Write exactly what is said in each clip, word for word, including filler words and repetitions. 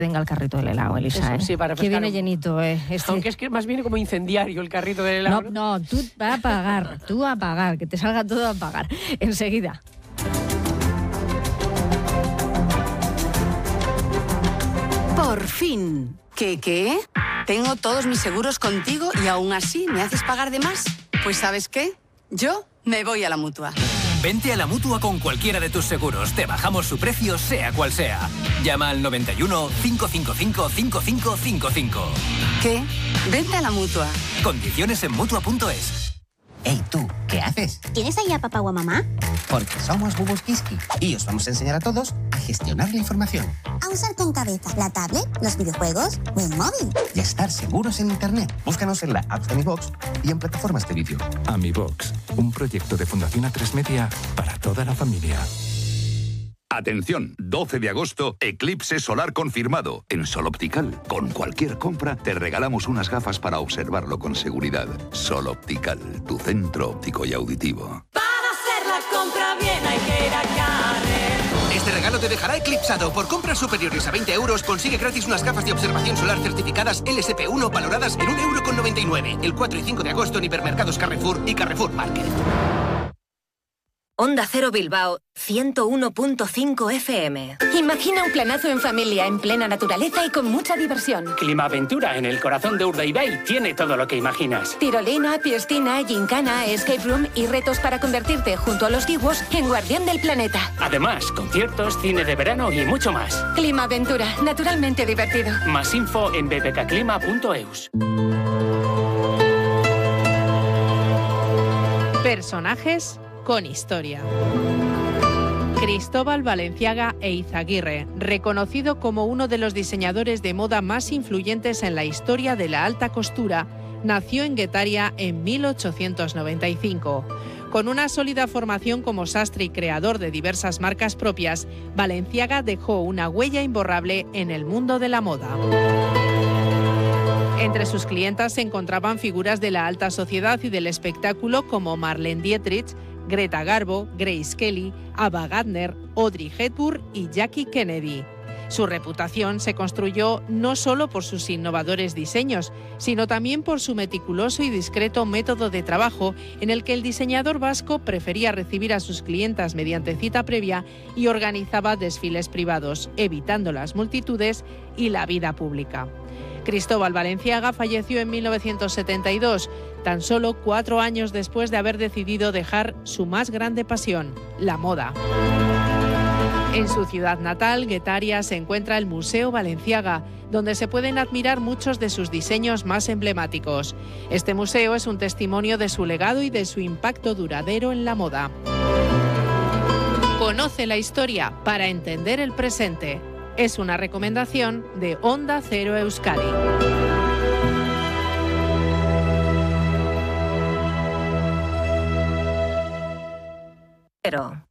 venga el carrito del helado, Elisa. Eso, ¿eh? sí, para que viene un... llenito, ¿eh? Este... Aunque es que más viene como incendiario el carrito del helado. No, no, tú vas a pagar, tú a pagar, que te salga todo a pagar. Enseguida. Por fin. ¿Qué, qué? Tengo todos mis seguros contigo y aún así me haces pagar de más. Pues ¿sabes qué? Yo me voy a la Mutua. Vente a la Mutua con cualquiera de tus seguros. Te bajamos su precio, sea cual sea. Llama al noventa y uno, cinco cinco cinco, cinco cinco cinco cinco. ¿Qué? Vente a la Mutua. Condiciones en Mutua punto es. Hey, tú, ¿qué haces? ¿Tienes ahí a papá o a mamá? Porque somos Bubus Kiski y os vamos a enseñar a todos a gestionar la información. A usar con cabeza la tablet, los videojuegos o el móvil. Y a estar seguros en Internet. Búscanos en la app de AmiBox y en plataformas de vídeo. AmiBox, un proyecto de Fundación A tres Media para toda la familia. Atención, doce de agosto, eclipse solar confirmado. En Sol Optical, con cualquier compra, te regalamos unas gafas para observarlo con seguridad. Sol Optical, tu centro óptico y auditivo. Para hacer la compra bien hay que ir a Carrefour. Este regalo te dejará eclipsado. Por compras superiores a veinte euros, consigue gratis unas gafas de observación solar certificadas L S P uno valoradas en un euro con noventa y nueve. El cuatro y cinco de agosto en hipermercados Carrefour y Carrefour Market. Onda Cero Bilbao, ciento uno punto cinco F M. Imagina un planazo en familia, en plena naturaleza y con mucha diversión. Climaventura en el corazón de Urdaibai tiene todo lo que imaginas. Tirolina, piscina, gincana, escape room y retos para convertirte, junto a los dibuos, en guardián del planeta. Además, conciertos, cine de verano y mucho más. Climaventura, naturalmente divertido. Más info en b b k clima punto e u s. Personajes con historia. Cristóbal Balenciaga e Izaguirre, reconocido como uno de los diseñadores de moda más influyentes en la historia de la alta costura, nació en Guetaria en mil ochocientos noventa y cinco. Con una sólida formación como sastre y creador de diversas marcas propias, Balenciaga dejó una huella imborrable en el mundo de la moda. Entre sus clientas se encontraban figuras de la alta sociedad y del espectáculo como Marlene Dietrich, Greta Garbo, Grace Kelly, Ava Gardner, Audrey Hepburn y Jackie Kennedy. Su reputación se construyó no solo por sus innovadores diseños, sino también por su meticuloso y discreto método de trabajo, en el que el diseñador vasco prefería recibir a sus clientas mediante cita previa y organizaba desfiles privados, evitando las multitudes y la vida pública. Cristóbal Balenciaga falleció en mil novecientos setenta y dos, tan solo cuatro años después de haber decidido dejar su más grande pasión, la moda. En su ciudad natal, Guetaria, se encuentra el Museo Balenciaga, donde se pueden admirar muchos de sus diseños más emblemáticos. Este museo es un testimonio de su legado y de su impacto duradero en la moda. Conoce la historia para entender el presente. Es una recomendación de Onda Cero Euskadi. Pero...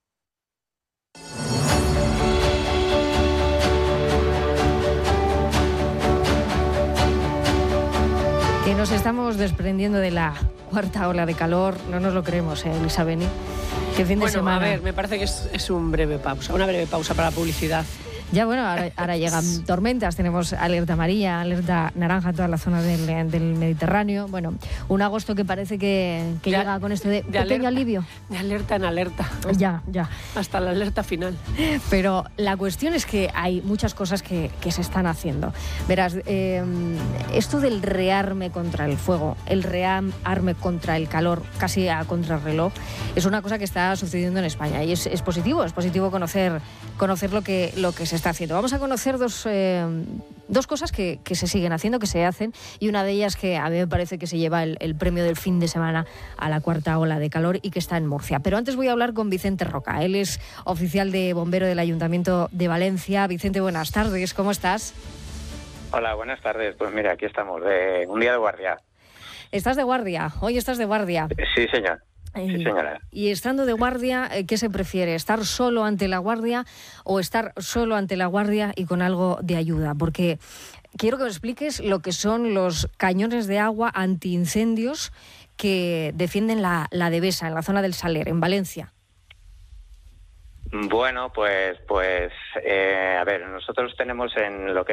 Que nos estamos desprendiendo de la cuarta ola de calor, no nos lo creemos, ¿eh, Elisa Beni? Que fin de bueno, semana. a ver, me parece que es, es un breve pausa, una breve pausa para la publicidad. Ya bueno, ahora, ahora llegan tormentas, tenemos alerta amarilla, alerta naranja en toda la zona del, del Mediterráneo. Bueno, un agosto que parece que, que de, llega con esto de, de pequeño alerta, alivio. De alerta en alerta. Ya, ya. Hasta la alerta final. Pero la cuestión es que hay muchas cosas que, que se están haciendo. Verás, eh, esto del rearme contra el fuego, el rearme contra el calor, casi a contrarreloj, es una cosa que está sucediendo en España y es, es positivo, es positivo conocer, conocer lo que, lo que se está haciendo. Vamos a conocer dos, eh, dos cosas que, que se siguen haciendo, que se hacen, y una de ellas que a mí me parece que se lleva el, el premio del fin de semana a la cuarta ola de calor y que está en Murcia. Pero antes voy a hablar con Vicente Roca. Él es oficial de bombero del Ayuntamiento de Valencia. Vicente, buenas tardes, ¿cómo estás? Hola, buenas tardes. Pues mira, aquí estamos, de un día de guardia. ¿Estás de guardia? Hoy estás de guardia. Sí, señor. Sí, señora. Y estando de guardia, ¿qué se prefiere? ¿Estar solo ante la guardia o estar solo ante la guardia y con algo de ayuda? Porque quiero que me expliques lo que son los cañones de agua antiincendios que defienden la, la Devesa, en la zona del Saler, en Valencia. Bueno, pues, pues, eh, a ver, nosotros tenemos en lo que